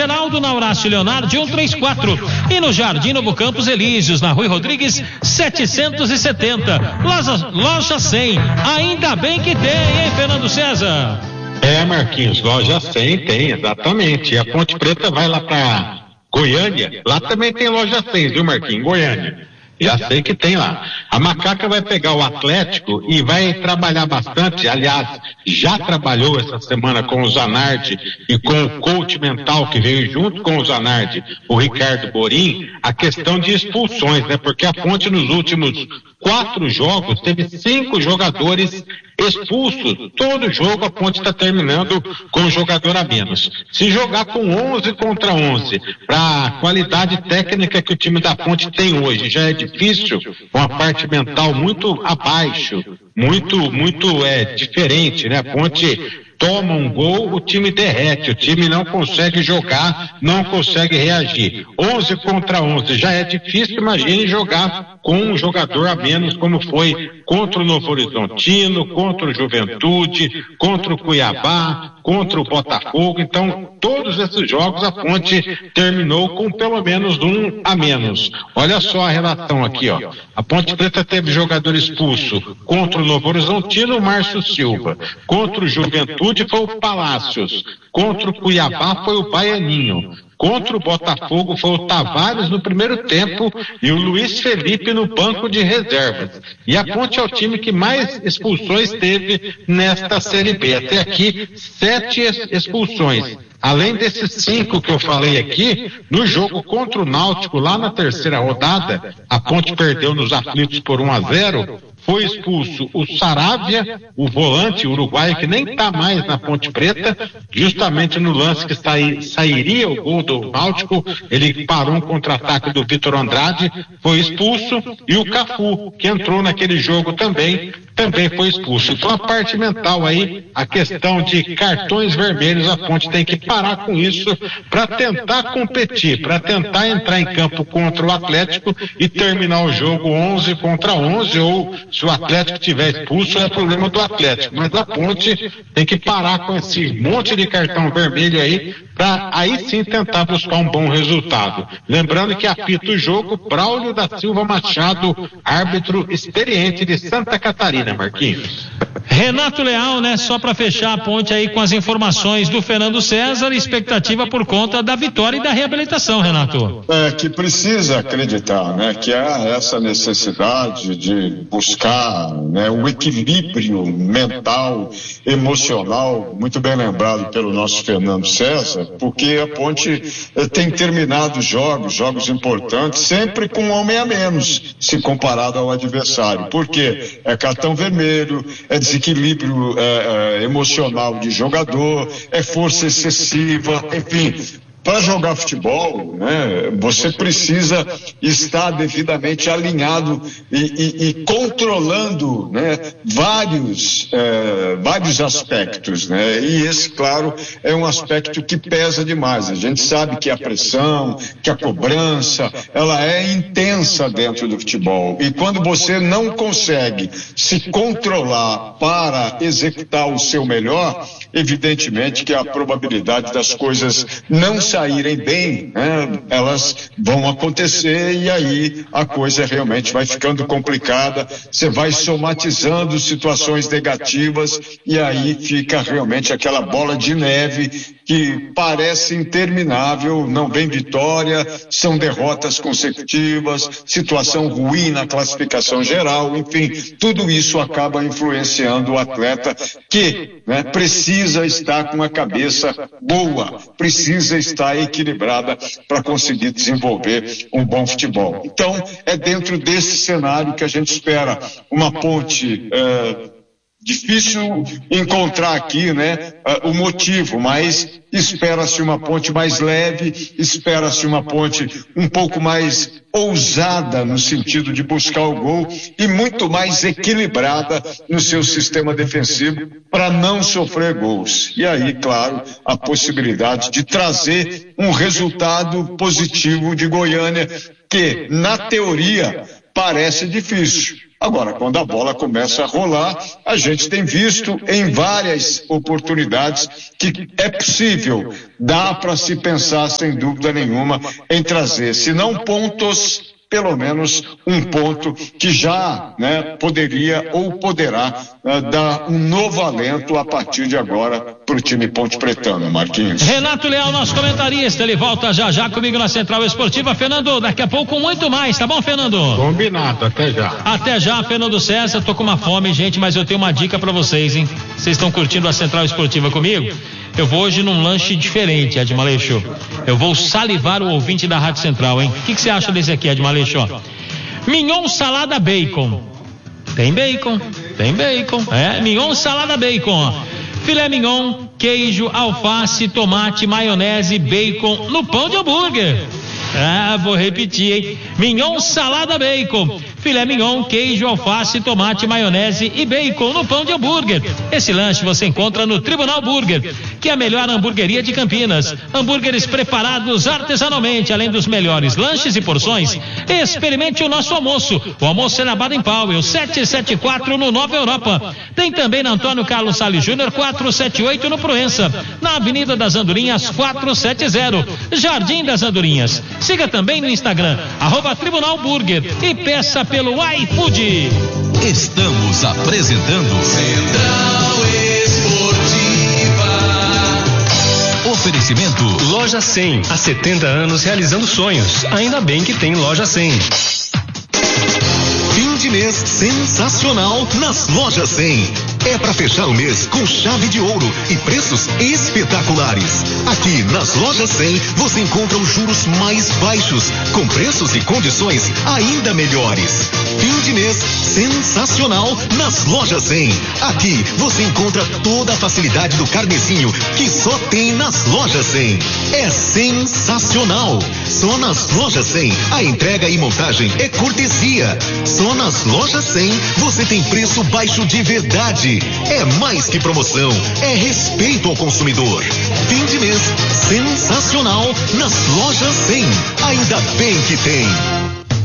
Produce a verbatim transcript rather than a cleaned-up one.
Geraldo, na Horácio Leonardo, cento e trinta e quatro. E no Jardim Novo Campos Elíseos, na Rui Rodrigues, setecentos e setenta. Loja, loja cem. Ainda bem que tem, hein, Fernando César? É, Marquinhos, loja cem tem, exatamente. E a Ponte Preta vai lá pra Goiânia, lá também tem loja cem, viu, Marquinhos? Goiânia. Já sei que tem lá. A Macaca vai pegar o Atlético e vai trabalhar bastante, aliás, já trabalhou essa semana com o Zanardi e com o coach mental que veio junto com o Zanardi, o Ricardo Borim, a questão de expulsões, né? Porque a Ponte nos últimos quatro jogos teve cinco jogadores expulsos. Todo jogo a Ponte está terminando com um jogador a menos. Se jogar com onze contra onze, para a qualidade técnica que o time da Ponte tem hoje, já é difícil, com a parte mental muito abaixo, muito, muito é, diferente, né? A Ponte toma um gol, o time derrete, o time não consegue jogar, não consegue reagir. onze contra onze já é difícil, imagine jogar com um jogador a menos, como foi contra o Novo Horizontino, contra o Juventude, contra o Cuiabá, contra o Botafogo. Então, todos esses jogos a Ponte terminou com pelo menos um a menos. Olha só a relação aqui, ó. A Ponte Preta teve jogador expulso contra o Novo Horizontino, o Márcio Silva. Contra o Juventude foi o Palácios. Contra o Cuiabá foi o Baianinho. Contra o Botafogo foi o Tavares no primeiro tempo e o Luiz Felipe no banco de reservas. E a Ponte é o time que mais expulsões teve nesta Série B. Até aqui, sete expulsões. Além desses cinco que eu falei aqui, no jogo contra o Náutico, lá na terceira rodada, a Ponte perdeu nos aflitos por um a zero, foi expulso o Saravia, o volante uruguaio, que nem está mais na Ponte Preta, justamente no lance que sai, sairia o gol do Náutico, ele parou um contra-ataque do Vitor Andrade, foi expulso, e o Cafu, que entrou naquele jogo também, também foi expulso. Então a parte mental aí, a questão de cartões vermelhos, a Ponte tem que parar com isso para tentar competir, para tentar entrar em campo contra o Atlético e terminar o jogo onze contra onze, ou se o Atlético tiver expulso é problema do Atlético, mas a Ponte tem que parar com esse monte de cartão vermelho aí para aí sim tentar buscar um bom resultado. Lembrando que apita o jogo Braulio da Silva Machado, árbitro experiente de Santa Catarina, Marquinhos. Renato Leal, né? Só para fechar a Ponte aí com as informações do Fernando César, expectativa por conta da vitória e da reabilitação, Renato. É, que precisa acreditar, né? Que há essa necessidade de buscar, né, o equilíbrio mental, emocional, muito bem lembrado pelo nosso Fernando César, porque a Ponte eh, tem terminado jogos, jogos importantes, sempre com um homem a menos, se comparado ao adversário. Por quê? É cartão vermelho, é desequilíbrio é, é, emocional de jogador, é força excessiva, enfim. Para jogar futebol, né, você precisa estar devidamente alinhado e, e, e controlando, né, vários, é, vários aspectos, né, e esse, claro, é um aspecto que pesa demais. A gente sabe que a pressão, que a cobrança, ela é intensa dentro do futebol, e quando você não consegue se controlar para executar o seu melhor, evidentemente que a probabilidade das coisas não saírem bem, né, elas vão acontecer, e aí a coisa realmente vai ficando complicada, você vai somatizando situações negativas e aí fica realmente aquela bola de neve que parece interminável, não vem vitória, são derrotas consecutivas, situação ruim na classificação geral, enfim, tudo isso acaba influenciando o atleta que, né, precisa estar com a cabeça boa, precisa estar equilibrada para conseguir desenvolver um bom futebol. Então, é dentro desse cenário que a gente espera uma Ponte é, difícil encontrar aqui, né, o motivo, mas espera-se uma Ponte mais leve, espera-se uma Ponte um pouco mais ousada no sentido de buscar o gol e muito mais equilibrada no seu sistema defensivo para não sofrer gols. E aí, claro, a possibilidade de trazer um resultado positivo de Goiânia, que, na teoria, parece difícil. Agora, quando a bola começa a rolar, a gente tem visto em várias oportunidades que é possível, dá para se pensar sem dúvida nenhuma em trazer, se não pontos, pelo menos um ponto que já, né, poderia ou poderá uh, dar um novo alento a partir de agora para o time Ponte Pretano, Marquinhos. Renato Leal, nosso comentarista, ele volta já já comigo na Central Esportiva. Fernando, daqui a pouco muito mais, tá bom, Fernando? Combinado, até já. Até já, Fernando César. Tô com uma fome, gente, mas eu tenho uma dica para vocês, hein? Vocês estão curtindo a Central Esportiva comigo? Eu vou hoje num lanche diferente, Ed Maleixo. Eu vou salivar o ouvinte da Rádio Central, hein? O que, que você acha desse aqui, Ed Maleixo? Mignon salada bacon. Tem bacon, tem bacon. É, mignon salada bacon. Filé mignon, queijo, alface, tomate, maionese, bacon no pão de hambúrguer. Ah, vou repetir, hein? Mignon salada bacon. Filé mignon, queijo, alface, tomate, maionese e bacon no pão de hambúrguer. Esse lanche você encontra no Tribunal Burger, que é a melhor hamburgueria de Campinas. Hambúrgueres preparados artesanalmente, além dos melhores lanches e porções. Experimente o nosso almoço. O almoço é na Baden Powell, setecentos e setenta e quatro no Nova Europa. Tem também na Antônio Carlos Salles Júnior, quatrocentos e setenta e oito no Proença. Na Avenida das Andorinhas, quatrocentos e setenta, Jardim das Andorinhas. Siga também no Instagram, arroba Tribunal Burger, e peça pelo iFood. Estamos apresentando Central Esportiva. Oferecimento Loja cem, há setenta anos realizando sonhos. Ainda bem que tem Loja cem. Fim de mês sensacional nas Lojas cem. É para fechar o mês com chave de ouro e preços espetaculares. Aqui nas Lojas cem você encontra os juros mais baixos, com preços e condições ainda melhores. Fim de mês sensacional nas Lojas cem. Aqui você encontra toda a facilidade do carnezinho que só tem nas Lojas cem. É sensacional. Só nas Lojas cem a entrega e montagem é cortesia. Só nas Lojas cem você tem preço baixo de verdade. É mais que promoção, é respeito ao consumidor. Fim de mês sensacional nas Lojas cem. Ainda bem que tem.